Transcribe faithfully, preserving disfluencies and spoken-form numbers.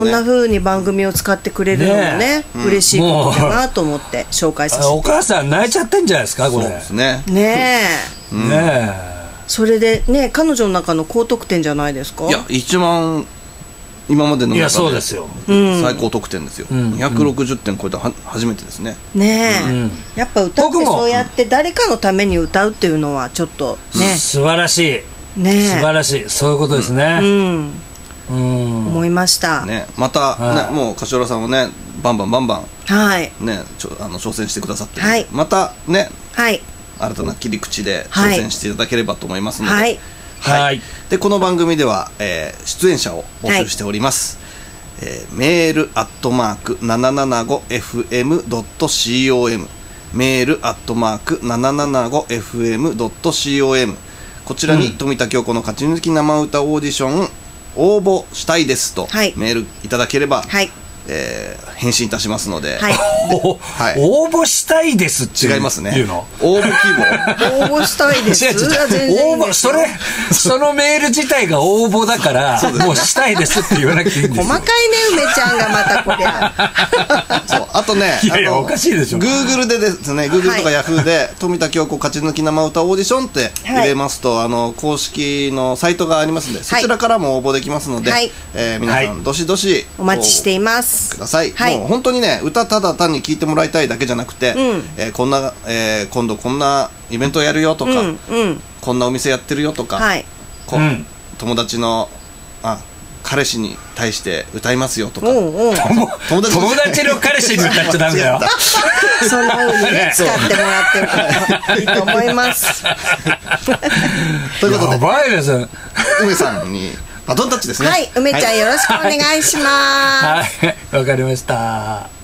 こんな風に番組を使ってくれるのもね、嬉しいことだなと思って紹介させて。 お母さん泣いちゃってんじゃないですかこれ。そうですね。ねえ。ねえ。それでね、彼女の中の高得点じゃないですか。 いや、一番今までの中で最高得点ですよ。にひゃくろくじゅってん超えたは初めてですね。 ねえ。やっぱ歌ってそうやって誰かのために歌うっていうのはちょっとね。 素晴らしい。ね。素晴らしい。そういうことですね。うん。 思いました。 ね、またね、もう柏原さんはね、バンバンバンバンね、ちょあの挑戦してくださって、またね、新たな切り口で挑戦していただければと思いますので、はい。でこの番組では出演者を募集しております。メールアットマークななななごエフエムドットコム、メールアットマークななななごエフエムドットコム、こちらに富田京子の勝ち抜き生歌オーディション応募したいですとメールいただければ、はい、えー、返信いたしますので、はいはい、応募したいですって違いますね。応募希望応募したいです応募それそのメール自体が応募だからもうしたいですって言わなきゃいいんですよ。 細かいね梅ちゃんがまたこりゃそうあとね、 いやいやおかしいでしょ。 Google でですね、 Google とか Yahoo で富田京子勝ち抜き生歌オーディションって入れますと、あの公式のサイトがありますので、そちらからも応募できますので、え皆さんどしどしお待ちしていますください。もう本当にね、歌ただ単に聴いてもらいたいだけじゃなくて、えこんな、え今度こんなイベントやるよとか、こんなお店やってるよとか、友達のあ彼氏に対して歌いますよとか、友達の彼氏に歌っちゃダメだよ。 そんな風にね使ってもらってるからいいと思います。 ということで、 やばいです。 梅さんにバトンタッチですね。 はい、梅ちゃんよろしくお願いします。 はい、わかりました。